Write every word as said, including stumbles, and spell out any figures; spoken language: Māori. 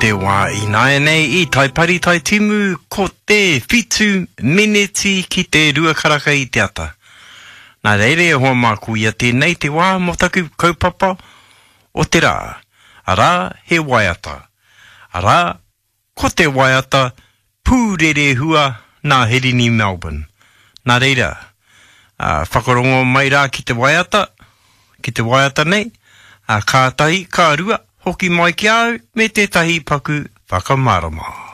te wā I nāia nei I tai pari tai timu ko te whitu miniti ki te rua karaka I te ata. Nā reire e hoa māku ia tēnei te wā mo taku kaupapa o te rā. A rā he waiata. A rā ko te waiata pūrere hua nā Herini Melbourne. Nā reira, uh, whakarongo mai rā ki te waiata, ki te waiata nei, uh, kā tahi, kā rua, hoki mai ki au, me te tahi paku whakamarama.